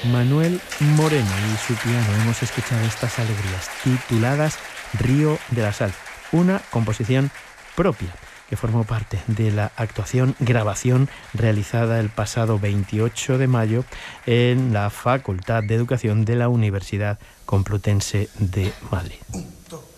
Manuel Moreno y su piano. Hemos escuchado estas alegrías tituladas Río de la Sal, una composición propia que formó parte de la grabación realizada el pasado 28 de mayo en la Facultad de Educación de la Universidad Complutense de Madrid.